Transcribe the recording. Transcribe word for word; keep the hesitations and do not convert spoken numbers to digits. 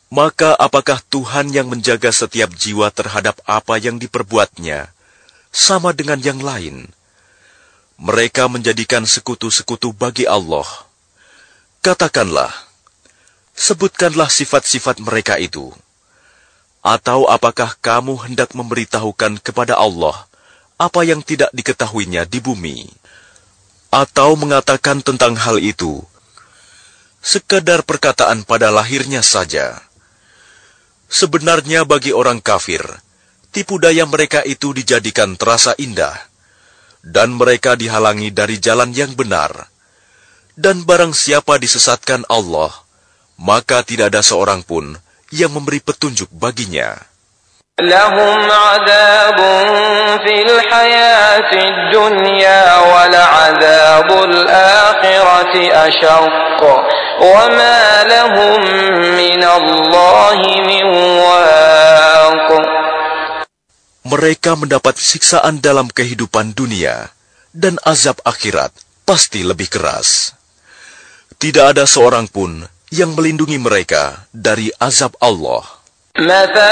Maka apakah Tuhan yang menjaga setiap jiwa terhadap apa yang diperbuatnya, sama dengan yang lain? Mereka menjadikan sekutu-sekutu bagi Allah. Katakanlah, sebutkanlah sifat-sifat mereka itu. Atau apakah kamu hendak memberitahukan kepada Allah apa yang tidak diketahuinya di bumi? Atau mengatakan tentang hal itu sekadar perkataan pada lahirnya saja? Sebenarnya bagi orang kafir, tipu daya mereka itu dijadikan terasa indah, dan mereka dihalangi dari jalan yang benar. Dan barang siapa disesatkan Allah, maka tidak ada seorang pun yang memberi petunjuk baginya. Lahum adzabun fil hayatid dunya wal adzabul akhirati asyaq wa ma lahum minallahi min waq. Mereka mendapat siksaan dalam kehidupan dunia, dan azab akhirat pasti lebih keras. Tidak ada seorang pun yang melindungi mereka dari azab Allah.